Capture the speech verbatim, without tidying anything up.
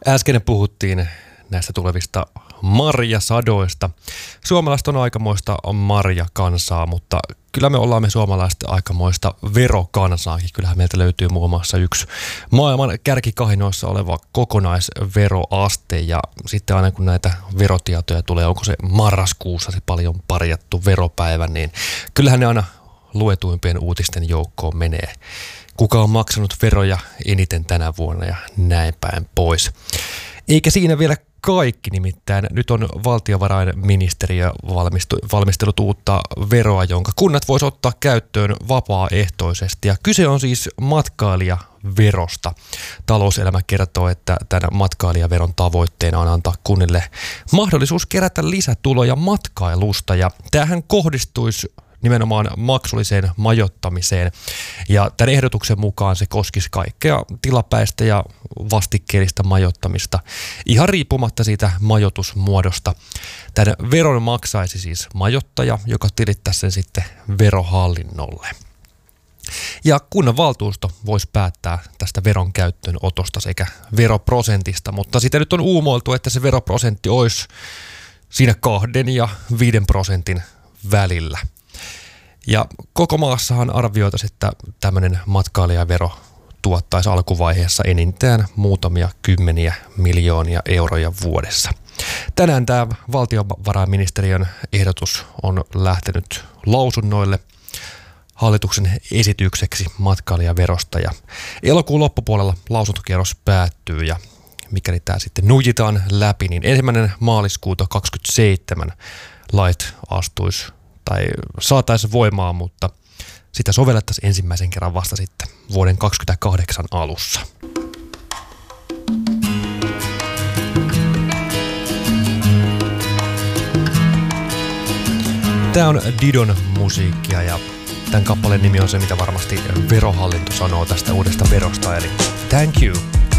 Äsken puhuttiin näistä tulevista marjasadoista. Suomalaiset on aikamoista marjakansaa, mutta kyllä me ollaan me suomalaiset aikamoista verokansaakin. Kyllähän meiltä löytyy muun muassa yksi maailman kärkikahinoissa oleva kokonaisveroaste. Ja sitten aina kun näitä verotietoja tulee, onko se marraskuussa se paljon parjattu veropäivä, niin kyllähän ne aina luetuimpien uutisten joukkoon menee. Kuka on maksanut veroja eniten tänä vuonna ja näin päin pois. Eikä siinä vielä kaikki, nimittäin nyt on valtiovarainministeriö valmistellut uutta veroa, jonka kunnat voisi ottaa käyttöön vapaaehtoisesti. Ja kyse on siis matkailijaverosta. Talouselämä kertoo, että tämän matkailijaveron tavoitteena on antaa kunnille mahdollisuus kerätä lisätuloja matkailusta. Ja tämähän kohdistuisi nimenomaan maksulliseen majoittamiseen. Ja tämän ehdotuksen mukaan se koskisi kaikkea tilapäistä ja vastikkeellista majoittamista, ihan riippumatta siitä majoitusmuodosta. Tämän veron maksaisi siis majoittaja, joka tilittäisi sen sitten verohallinnolle. Ja kunnan valtuusto voisi päättää tästä veron käyttöönotosta sekä veroprosentista, mutta sitä nyt on uumoiltu, että se veroprosentti olisi siinä kahden ja viiden prosentin välillä. Ja koko maassahan arvioitaisiin, että tämmöinen matkailijavero tuottaisi alkuvaiheessa enintään muutamia kymmeniä miljoonia euroja vuodessa. Tänään tämä valtiovarainministeriön ehdotus on lähtenyt lausunnoille hallituksen esitykseksi matkailijaverosta. Ja elokuun loppupuolella lausuntokierros päättyy ja mikäli tämä sitten nuijitaan läpi, niin ensimmäinen maaliskuuta kaksikymmentäseitsemän lait astuisi tai saataisiin voimaan, mutta sitä sovellettaisiin ensimmäisen kerran vasta sitten vuoden kaksikymmentäkahdeksan alussa. Tämä on Didon musiikkia ja tämän kappaleen nimi on se, mitä varmasti verohallinto sanoo tästä uudesta verosta, eli thank you.